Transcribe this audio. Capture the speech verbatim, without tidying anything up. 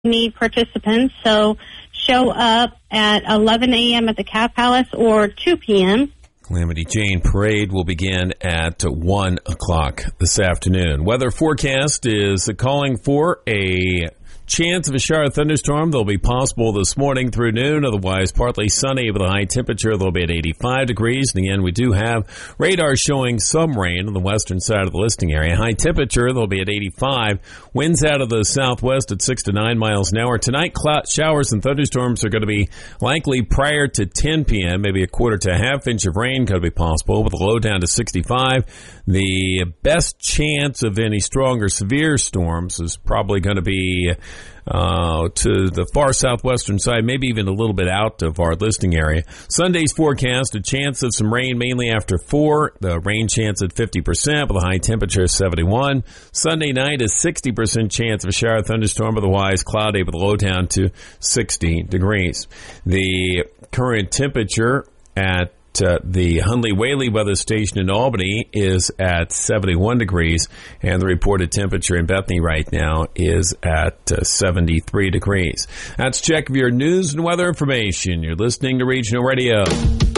need participants, so show up at eleven a.m. at the Cat Palace or two p.m. Calamity Jane Parade will begin at one o'clock this afternoon. Weather forecast is calling for a chance of a shower thunderstorm. They'll be possible this morning through noon. Otherwise, partly sunny with a high temperature. They'll be at eighty-five degrees. And again, we do have radar showing some rain on the western side of the listing area. High temperature, they'll be at eighty-five. Winds out of the southwest at six to nine miles an hour. Tonight, cloud showers and thunderstorms are going to be likely prior to ten p.m. Maybe a quarter to a half inch of rain could be possible with a low down to sixty-five. The best chance of any strong or severe storms is probably going to be Uh, to the far southwestern side, maybe even a little bit out of our listing area. Sunday's forecast, a chance of some rain mainly after four. The rain chance at fifty percent with a high temperature of seventy-one. Sunday night, a sixty percent chance of a shower thunderstorm, otherwise cloudy with a low down to sixty degrees. The current temperature at Uh, the Hundley-Whaley weather station in Albany is at seventy-one degrees, and the reported temperature in Bethany right now is at uh, seventy-three degrees. That's a check of your news and weather information. You're listening to Regional Radio.